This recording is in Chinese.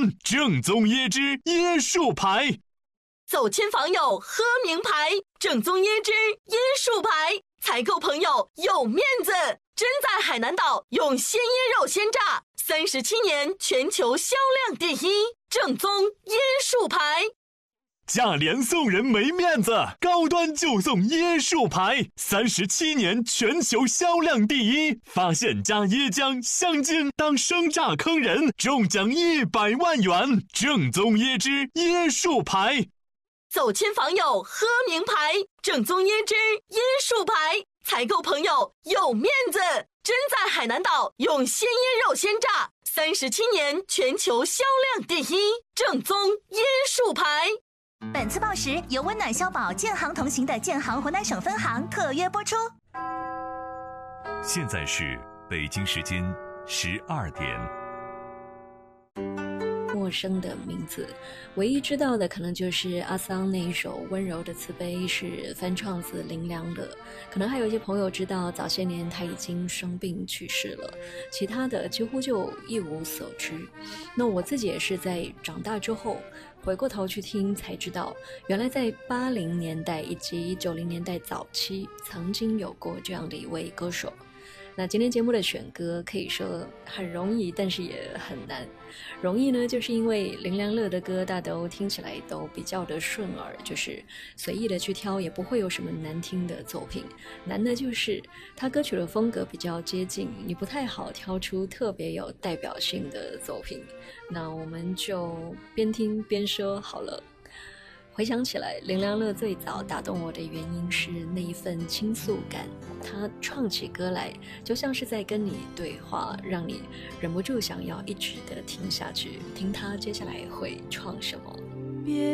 正宗椰汁椰树牌。 走亲访友喝名牌，正宗椰汁椰树牌，采购朋友有面子。真在海南岛用鲜椰肉鲜榨，37年全球销量第一，正宗椰树牌。 价廉送人没面子，高端就送椰树牌，37年全球销量第一。发现加椰浆、香精当生榨坑人，中奖100万元。正宗椰汁椰树牌。 走亲访友喝名牌，正宗椰汁椰树牌，采购朋友有面子。真在海南岛用鲜椰肉鲜榨，37年全球销量第一，正宗椰树牌。 本次报时由温暖消保建行同行的建行湖南省分行特约播出。 现在是北京时间12点。 陌生的名字，唯一知道的可能就是阿桑那一首温柔的慈悲是翻唱自林良乐，可能还有一些朋友知道早些年他已经生病去世了，其他的几乎就一无所知。那我自己也是在长大之后回过头去听才知道，原来在80年代以及90年代早期曾经有过这样的一位歌手。那今天节目的选歌可以说很容易，但是也很难。容易呢，就是因为林良乐的歌大都听起来都比较的顺耳，就是随意的去挑也不会有什么难听的作品。难的就是他歌曲的风格比较接近，你不太好挑出特别有代表性的作品。那我们就边听边说好了。回想起来，林良乐最早打动我的原因是那一份倾诉感，他唱起歌来就像是在跟你对话，让你忍不住想要一直的听下去，听他接下来会唱什么。